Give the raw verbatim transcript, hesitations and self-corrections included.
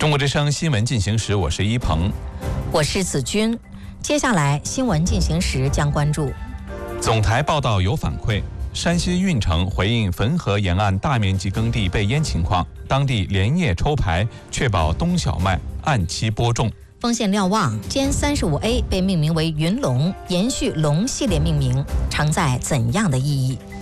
中国之声新闻进行时，我是一鹏， 我是子君。接下来新闻进行时将关注： 总台报道有反馈，山西运城回应汾河沿岸大面积耕地被淹情况，当地连夜抽排，确保冬小麦按期播种。 丰县瞭望歼 三十五 A 被命名为云龙，延续龙系列命名，承载怎样的意义？